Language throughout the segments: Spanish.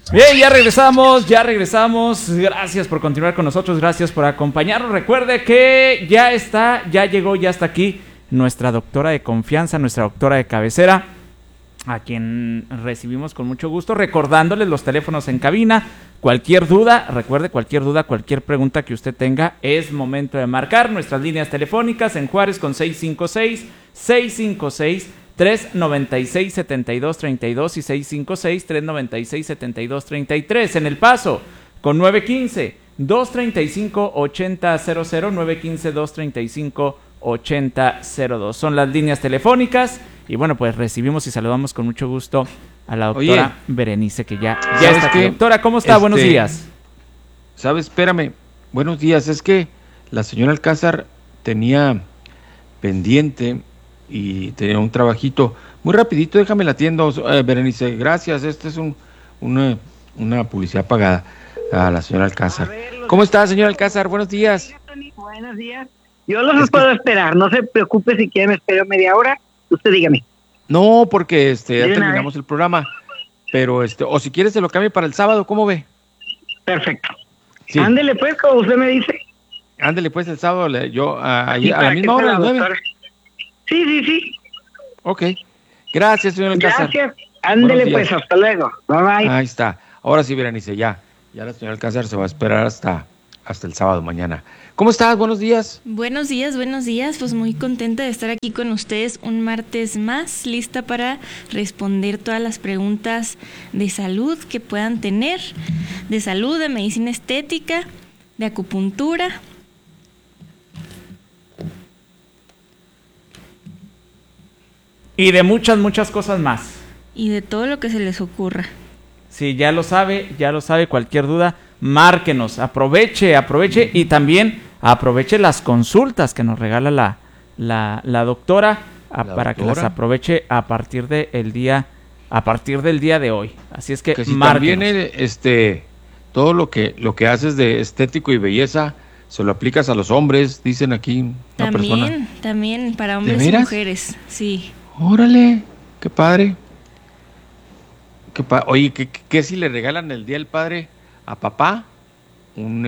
Bien, ya regresamos. Gracias por continuar con nosotros, gracias por acompañarnos. Recuerde que ya llegó, ya está aquí nuestra doctora de confianza, nuestra doctora de cabecera, a quien recibimos con mucho gusto, recordándoles los teléfonos en cabina. Cualquier duda, cualquier pregunta que usted tenga, es momento de marcar nuestras líneas telefónicas en Juárez con 656-396-7232 y 656-396-7233. En El Paso con 915-235-8000, 915-235-8002. Son las líneas telefónicas. Y bueno, pues recibimos y saludamos con mucho gusto a la doctora Berenice, que ya está aquí. Doctora, ¿cómo está? Buenos días. ¿Sabes? Espérame. Buenos días. Es que la señora Alcázar tenía pendiente y tenía un trabajito. Muy rapidito, déjame la atiendo, Berenice. Gracias. Esta es una publicidad pagada a la señora Alcázar. ¿Cómo está, señora Alcázar? Buenos días. Buenos días. Yo los puedo esperar. No se preocupe si quiere, me espero media hora. Usted dígame. No, porque ya terminamos el programa, pero o si quieres se lo cambie para el sábado, ¿cómo ve? Perfecto. Sí. Ándele pues, como usted me dice. Ándele pues el sábado, a la misma hora, a las 9. Sí. Ok. Gracias, señor Alcázar. Gracias. Ándele pues, hasta luego. Bye bye. Ahí está. Ahora sí, Berenice, ya la señora Alcázar se va a esperar hasta el sábado mañana. ¿Cómo estás? Buenos días. Buenos días. Pues muy contenta de estar aquí con ustedes un martes más, lista para responder todas las preguntas de salud que puedan tener, de salud, de medicina estética, de acupuntura. Y de muchas cosas más. Y de todo lo que se les ocurra. Sí, ya lo sabe, cualquier duda, márquenos, aproveche y también aproveche las consultas que nos regala la doctora, para que las aproveche a partir del día de hoy. Así es que si márquenos. También todo lo que haces de estético y belleza se lo aplicas a los hombres, dicen aquí una persona. También para hombres y mujeres, sí. Órale, qué padre. Oye, ¿qué si le regalan el día del padre a papá un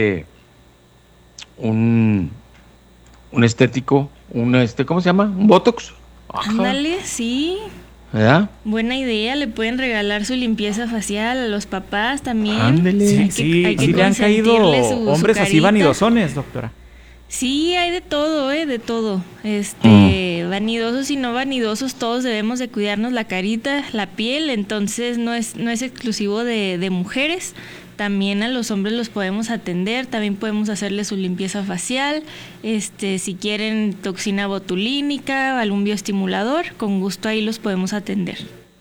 estético, ¿cómo se llama? ¿Un Botox? Ándale, sí. ¿Verdad? Buena idea, le pueden regalar su limpieza facial a los papás también. Ándale. Sí, le han caído hombres así vanidosones, doctora. Sí, hay de todo, de todo. Vanidosos y no vanidosos, todos debemos de cuidarnos la carita, la piel, entonces no es exclusivo de mujeres. También a los hombres los podemos atender, también podemos hacerle su limpieza facial, si quieren toxina botulínica, algún bioestimulador, con gusto ahí los podemos atender.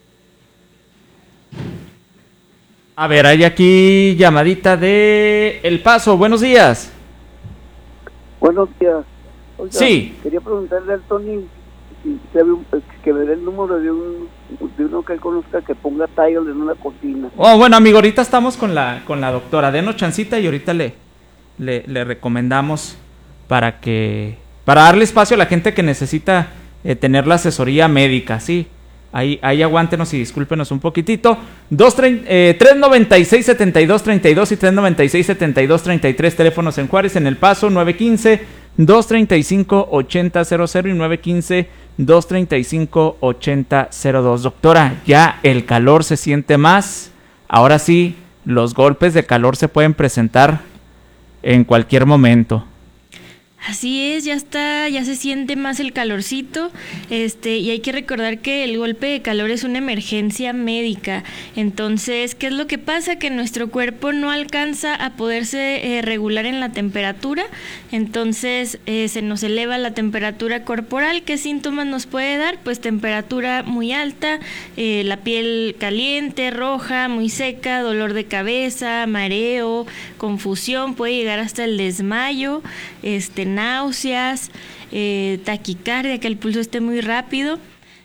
A ver, hay aquí llamadita de El Paso, buenos días. Buenos días. Oiga, sí. Quería preguntarle al Tony que me dé el número de uno que él conozca que ponga tile en una cocina. Bueno, amigo, ahorita estamos con la doctora. Denos chancita y ahorita le recomendamos para darle espacio a la gente que necesita tener la asesoría médica, sí. Ahí aguántenos y discúlpenos un poquitito. 396-7232 y 396-7233, teléfonos en Juárez, en El Paso, 915-235-8000 y 915-235-8002. Doctora, ya el calor se siente más. Ahora sí, los golpes de calor se pueden presentar en cualquier momento. Así es, ya se siente más el calorcito, y hay que recordar que el golpe de calor es una emergencia médica. Entonces, ¿qué es lo que pasa? Que nuestro cuerpo no alcanza a poderse regular en la temperatura, entonces se nos eleva la temperatura corporal. ¿Qué síntomas nos puede dar? Pues temperatura muy alta, la piel caliente, roja, muy seca, dolor de cabeza, mareo, confusión, puede llegar hasta el desmayo, náuseas, taquicardia, que el pulso esté muy rápido.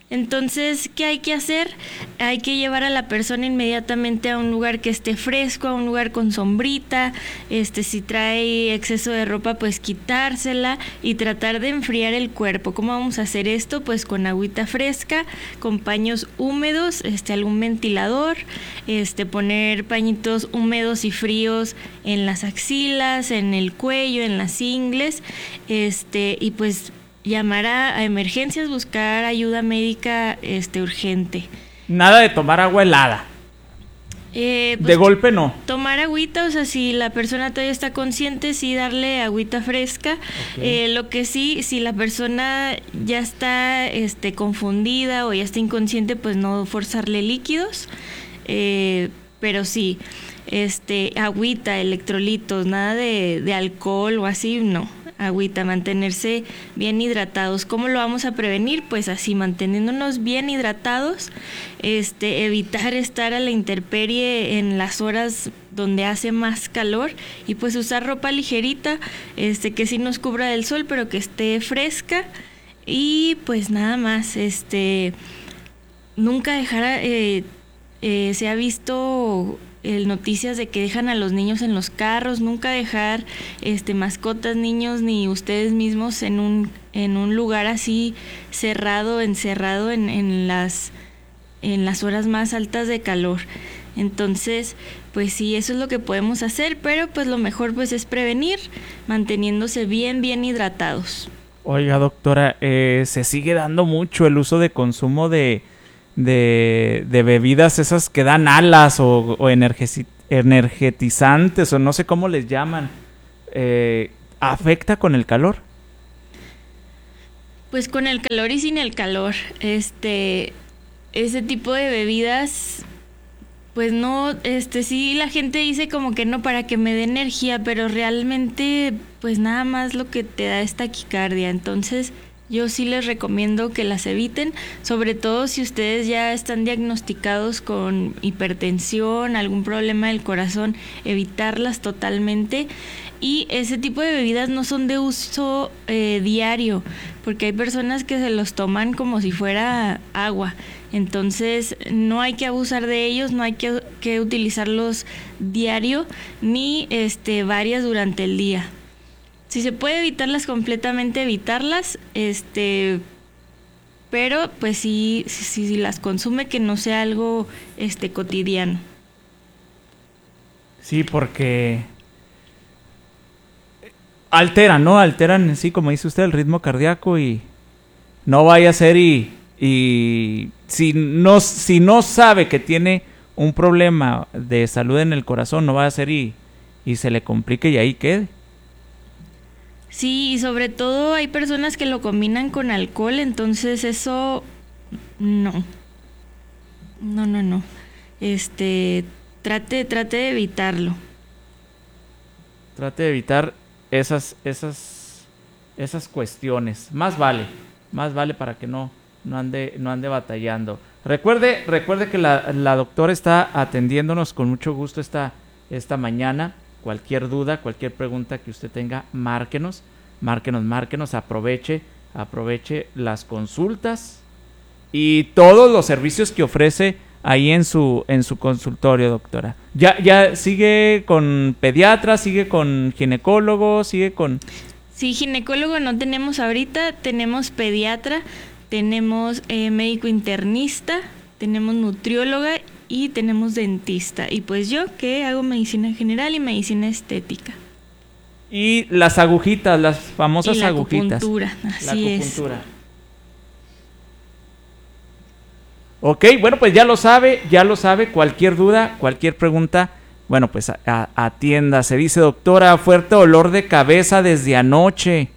Entonces, ¿qué hay que hacer? Hay que llevar a la persona inmediatamente a un lugar que esté fresco, a un lugar con sombrita. Si trae exceso de ropa, pues quitársela y tratar de enfriar el cuerpo. ¿Cómo vamos a hacer esto? Pues con agüita fresca, con paños húmedos, algún ventilador, poner pañitos húmedos y fríos en las axilas, en el cuello, en las ingles, y pues llamar a emergencias, buscar ayuda médica urgente. Nada de tomar agua helada. Pues, de golpe no. Tomar agüita, o sea, si la persona todavía está consciente, sí darle agüita fresca. Okay. Lo que sí, si la persona ya está confundida o ya está inconsciente, pues no forzarle líquidos. Pero sí, agüita, electrolitos, nada de alcohol o así, no. Agüita, mantenerse bien hidratados. ¿Cómo lo vamos a prevenir? Pues así, manteniéndonos bien hidratados, evitar estar a la intemperie en las horas donde hace más calor y pues usar ropa ligerita, que sí nos cubra del sol, pero que esté fresca y pues nada más, nunca dejar, se ha visto noticias de que dejan a los niños en los carros, nunca dejar mascotas, niños ni ustedes mismos en un lugar así cerrado, encerrado en las horas más altas de calor. Entonces, pues sí, eso es lo que podemos hacer, pero pues lo mejor pues es prevenir, manteniéndose bien hidratados. Oiga, doctora, se sigue dando mucho el uso de consumo de bebidas esas que dan alas o energetizantes o no sé cómo les llaman. ¿Afecta con el calor? Pues con el calor y sin el calor. Ese tipo de bebidas, pues no, sí la gente dice como que no, para que me dé energía, pero realmente pues nada más lo que te da es taquicardia. Entonces yo sí les recomiendo que las eviten, sobre todo si ustedes ya están diagnosticados con hipertensión, algún problema del corazón, evitarlas totalmente. Y ese tipo de bebidas no son de uso diario, porque hay personas que se los toman como si fuera agua. Entonces no hay que abusar de ellos, no hay que utilizarlos diario ni varias durante el día. Si se puede evitarlas completamente, evitarlas, pero pues si las consume, que no sea algo cotidiano. Sí, porque alteran, ¿no? Alteran, sí, como dice usted, el ritmo cardíaco y no vaya a ser y si no sabe que tiene un problema de salud en el corazón, no vaya a ser y se le complique y ahí quede. Sí, y sobre todo hay personas que lo combinan con alcohol, entonces eso no. Trate de evitarlo. Trate de evitar esas cuestiones. Más vale para que no ande batallando. Recuerde que la doctora está atendiéndonos con mucho gusto esta mañana. Cualquier duda, cualquier pregunta que usted tenga, márquenos, aproveche las consultas y todos los servicios que ofrece ahí en su consultorio, doctora. Ya sigue con pediatra, sigue con ginecólogo, sigue con... Sí, ginecólogo no tenemos ahorita, tenemos pediatra, tenemos médico internista, tenemos nutrióloga y tenemos dentista. Y pues yo que hago medicina general y medicina estética. Y las agujitas, las famosas y la agujitas. Acupuntura, así es. Ok, bueno, pues ya lo sabe, cualquier duda, cualquier pregunta, bueno, pues atienda. Se dice, doctora, fuerte dolor de cabeza desde anoche.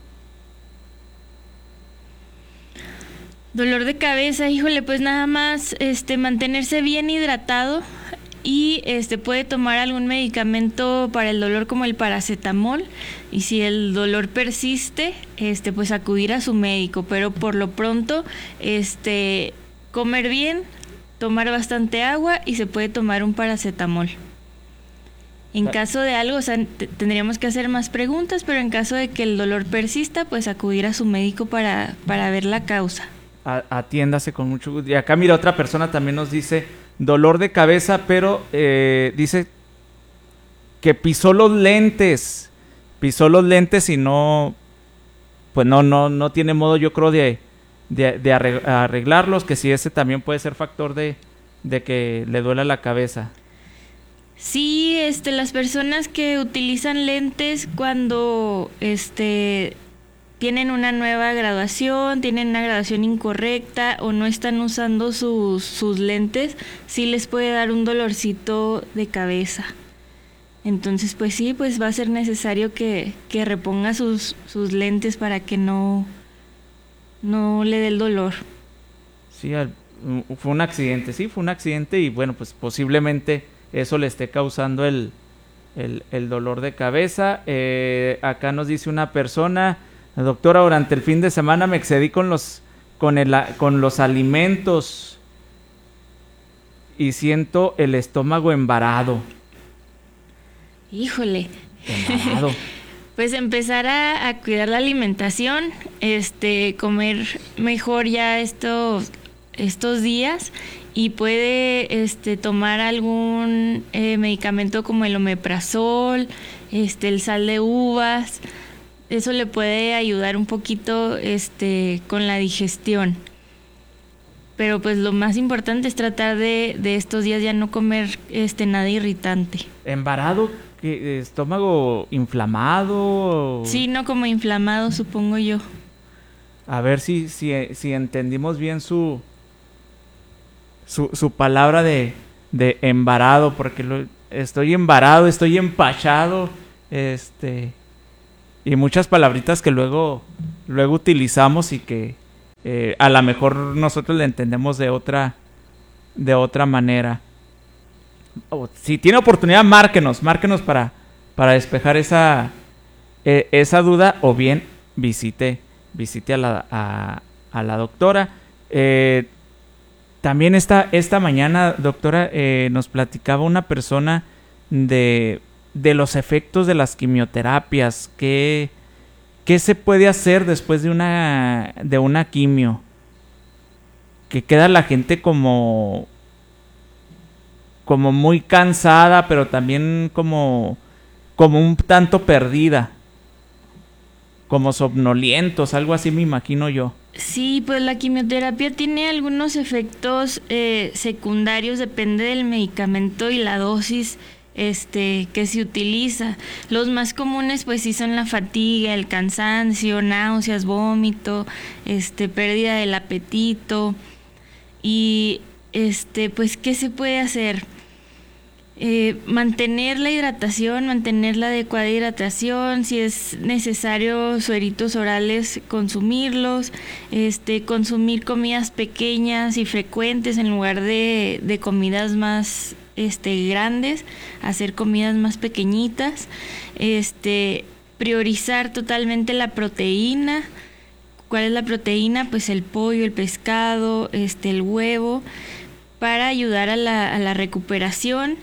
Dolor de cabeza, híjole, pues nada más mantenerse bien hidratado y puede tomar algún medicamento para el dolor como el paracetamol, y si el dolor persiste, pues acudir a su médico, pero por lo pronto comer bien, tomar bastante agua y se puede tomar un paracetamol. En caso de algo, o sea, tendríamos que hacer más preguntas, pero en caso de que el dolor persista, pues acudir a su médico para ver la causa. atiéndase con mucho gusto. Y acá mira, otra persona también nos dice dolor de cabeza, pero dice que pisó los lentes y no, pues no tiene modo, yo creo, de arreglarlos, que si ese también puede ser factor de que le duela la cabeza. Sí, las personas que utilizan lentes cuando tienen una nueva graduación, tienen una graduación incorrecta o no están usando sus lentes, sí les puede dar un dolorcito de cabeza. Entonces, pues sí, pues va a ser necesario que reponga sus lentes para que no le dé el dolor. Sí, fue un accidente y bueno, pues posiblemente eso le esté causando el dolor de cabeza. Acá nos dice una persona: doctora, durante el fin de semana me excedí con los alimentos y siento el estómago embarado. Híjole. Embarado. Pues empezar a cuidar la alimentación, comer mejor ya estos días, y puede tomar algún medicamento como el omeprazol, el sal de uvas. Eso le puede ayudar un poquito con la digestión. Pero pues lo más importante es tratar de estos días ya no comer nada irritante. ¿Embarado? ¿Estómago inflamado? Sí, no, como inflamado, supongo yo. A ver si entendimos bien su palabra de embarado, porque estoy embarado, estoy empachado, y muchas palabritas que luego utilizamos y que a lo mejor nosotros le entendemos de otra manera. Si tiene oportunidad, márquenos para despejar esa duda, o bien visite a la doctora. También esta mañana, doctora, nos platicaba una persona de los efectos de las quimioterapias. ¿Qué se puede hacer después de una quimio? Que queda la gente como muy cansada, pero también como un tanto perdida, como somnolientos, algo así me imagino yo. Sí, pues la quimioterapia tiene algunos efectos secundarios, depende del medicamento y la dosis que se utiliza. Los más comunes pues sí son la fatiga, el cansancio, náuseas, vómito, pérdida del apetito. Y pues ¿qué se puede hacer? Mantener la hidratación, mantener la adecuada hidratación, si es necesario sueritos orales, consumirlos, consumir comidas pequeñas y frecuentes en lugar de comidas más grandes, hacer comidas más pequeñitas, priorizar totalmente la proteína. ¿Cuál es la proteína? Pues el pollo, el pescado, el huevo, para ayudar a la recuperación.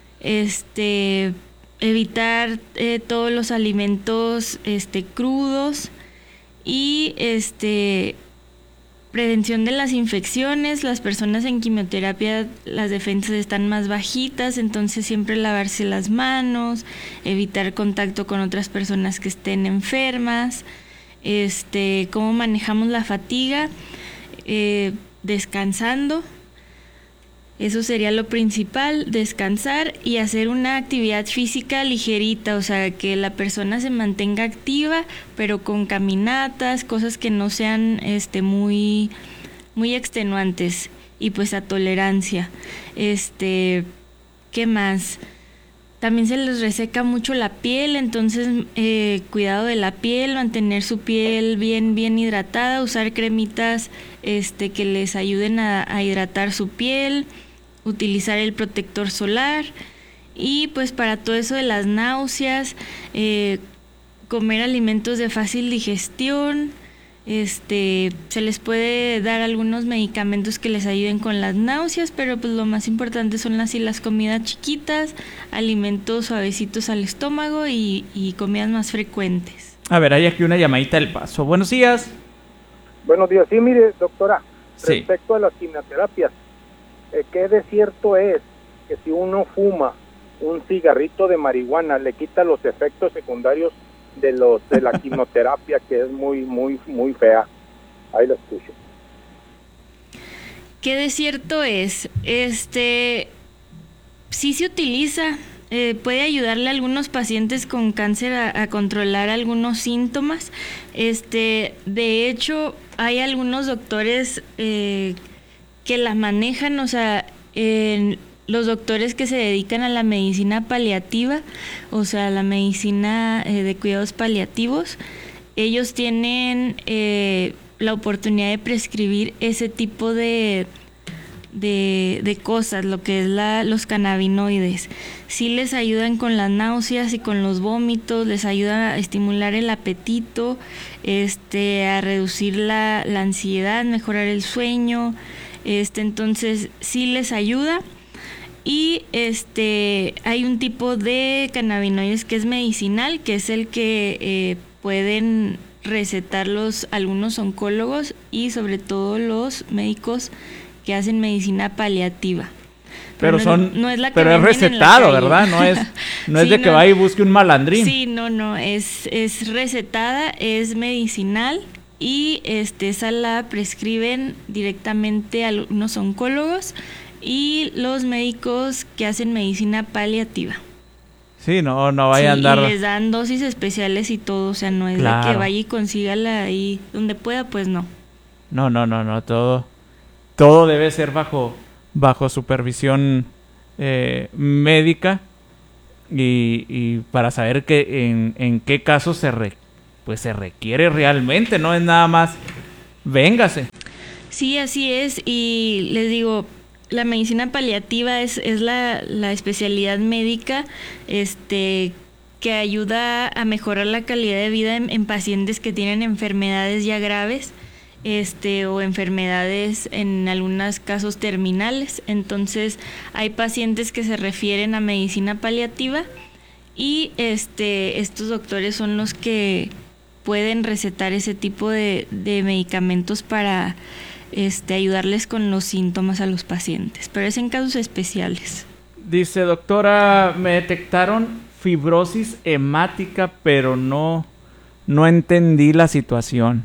Evitar todos los alimentos crudos y prevención de las infecciones. Las personas en quimioterapia, las defensas están más bajitas, entonces siempre lavarse las manos, evitar contacto con otras personas que estén enfermas. ¿Cómo manejamos la fatiga? Descansando. Eso sería lo principal, descansar y hacer una actividad física ligerita, o sea, que la persona se mantenga activa, pero con caminatas, cosas que no sean muy, muy extenuantes, y pues a tolerancia. ¿Qué más? También se les reseca mucho la piel, entonces cuidado de la piel, mantener su piel bien hidratada, usar cremitas que les ayuden a hidratar su piel, utilizar el protector solar. Y pues para todo eso de las náuseas, comer alimentos de fácil digestión. Se les puede dar algunos medicamentos que les ayuden con las náuseas, pero pues lo más importante son las comidas chiquitas, alimentos suavecitos al estómago y comidas más frecuentes. A ver, hay aquí una llamadita del Paso. Buenos días. Buenos días. Sí, mire, doctora, Sí. Respecto a las quimioterapias, ¿qué de cierto es que si uno fuma un cigarrito de marihuana le quita los efectos secundarios de la quimioterapia, que es muy fea? Ahí lo escucho. ¿Qué de cierto es? Sí se utiliza, puede ayudarle a algunos pacientes con cáncer a controlar algunos síntomas. De hecho, hay algunos doctores que la manejan, o sea, los doctores que se dedican a la medicina paliativa, o sea, la medicina de cuidados paliativos, ellos tienen la oportunidad de prescribir ese tipo de cosas, lo que es los cannabinoides. Sí les ayudan con las náuseas y con los vómitos, les ayuda a estimular el apetito, a reducir la ansiedad, mejorar el sueño, entonces sí les ayuda. Y hay un tipo de cannabinoides que es medicinal, que es el que pueden recetarlos algunos oncólogos y sobre todo los médicos que hacen medicina paliativa. Pero no es la que pero es venden en la recetado, calle. ¿verdad? No es Sí, de que vaya y busque un malandrín. Sí, no, es recetada, es medicinal y esa la prescriben directamente a unos oncólogos y los médicos que hacen medicina paliativa. Sí, no vaya a andar. Y les dan dosis especiales y todo, o sea, no es de que vaya y consígala ahí donde pueda, pues no. No, todo debe ser bajo supervisión médica y para saber que en qué casos se requiere realmente, no es nada más véngase. Sí, así es, y les digo, la medicina paliativa es la especialidad médica que ayuda a mejorar la calidad de vida en pacientes que tienen enfermedades ya graves, o enfermedades en algunos casos terminales. Entonces hay pacientes que se refieren a medicina paliativa y estos doctores son los que pueden recetar ese tipo de medicamentos para ayudarles con los síntomas a los pacientes, pero es en casos especiales. Dice, doctora, me detectaron fibrosis hemática, pero no entendí la situación.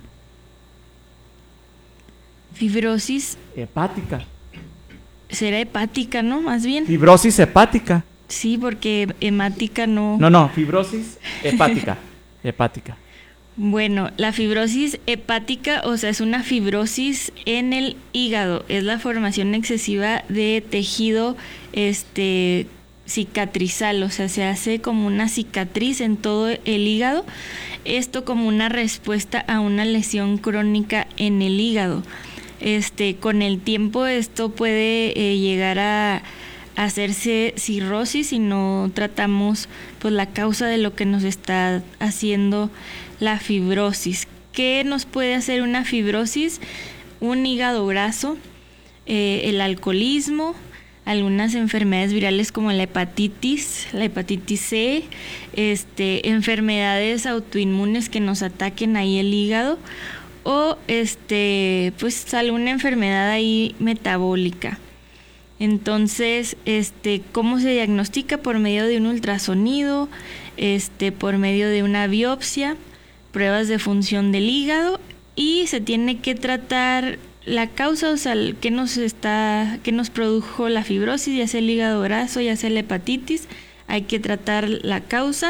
Fibrosis hepática. Será hepática, ¿no? Más bien. Fibrosis hepática. Sí, porque hemática no. No, fibrosis hepática. Hepática. Bueno, la fibrosis hepática, o sea, es una fibrosis en el hígado, es la formación excesiva de tejido cicatrizal, o sea, se hace como una cicatriz en todo el hígado, esto como una respuesta a una lesión crónica en el hígado. Con el tiempo esto puede llegar a hacerse cirrosis si no tratamos pues la causa de lo que nos está haciendo la fibrosis. ¿Qué nos puede hacer una fibrosis? Un hígado graso, el alcoholismo, algunas enfermedades virales como la hepatitis C, enfermedades autoinmunes que nos ataquen ahí el hígado, o pues alguna enfermedad ahí metabólica. Entonces, ¿cómo se diagnostica? Por medio de un ultrasonido, por medio de una biopsia, pruebas de función del hígado, y se tiene que tratar la causa, o sea, qué nos produjo la fibrosis, ya sea el hígado graso, ya sea la hepatitis. Hay que tratar la causa,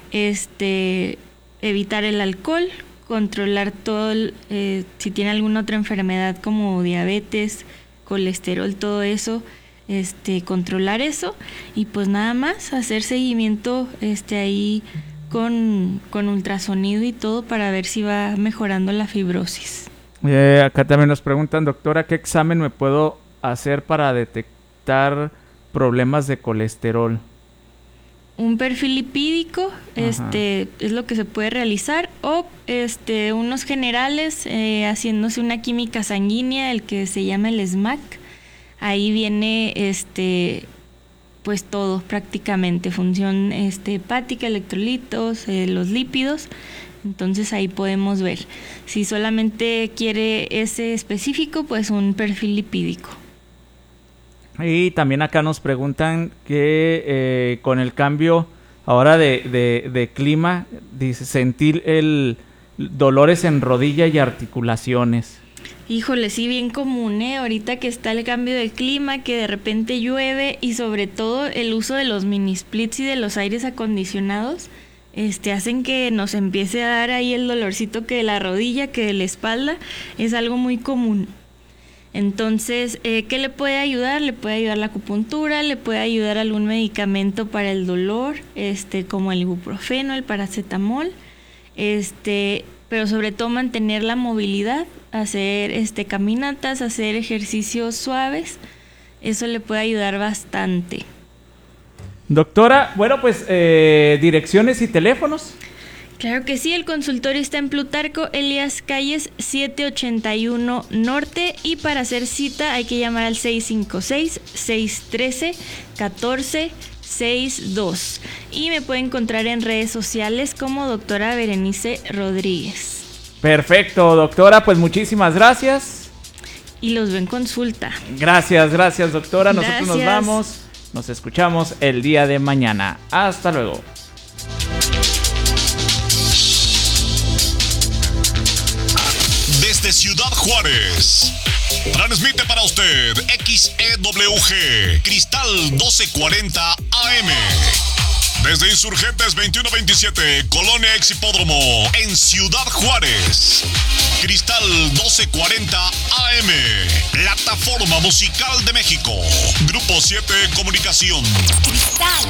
evitar el alcohol, controlar todo, si tiene alguna otra enfermedad como diabetes, colesterol, todo eso, controlar eso, y pues nada más hacer seguimiento ahí con ultrasonido y todo para ver si va mejorando la fibrosis. Acá también nos preguntan, doctora, ¿qué examen me puedo hacer para detectar problemas de colesterol? Un perfil lipídico, es lo que se puede realizar, o unos generales, haciéndose una química sanguínea, el que se llama el SMAC. Ahí viene pues todo prácticamente, función hepática, electrolitos, los lípidos. Entonces ahí podemos ver. Si solamente quiere ese específico, pues un perfil lipídico. Y también acá nos preguntan que con el cambio ahora de clima, dice, sentir dolores en rodilla y articulaciones. Híjole, sí, bien común, ahorita que está el cambio de clima, que de repente llueve y sobre todo el uso de los mini splits y de los aires acondicionados, hacen que nos empiece a dar ahí el dolorcito que de la rodilla, que de la espalda, es algo muy común. Entonces, ¿qué le puede ayudar? Le puede ayudar la acupuntura, le puede ayudar algún medicamento para el dolor, como el ibuprofeno, el paracetamol, pero sobre todo mantener la movilidad, hacer caminatas, hacer ejercicios suaves, eso le puede ayudar bastante. Doctora, bueno, pues direcciones y teléfonos. Claro que sí, el consultorio está en Plutarco Elías Calles 781 Norte y para hacer cita hay que llamar al 656-613-1462 y me puede encontrar en redes sociales como doctora Berenice Rodríguez. Perfecto, doctora, pues muchísimas gracias. Y los veo en consulta. Gracias, doctora. Nosotros Gracias. nos vamos, nos escuchamos el día de mañana. Hasta luego. Desde Ciudad Juárez, transmite para usted XEWG Cristal 1240 AM. Desde Insurgentes 2127, Colonia Exhipódromo, en Ciudad Juárez. Cristal 1240 AM, plataforma musical de México. Grupo 7 Comunicación. Cristal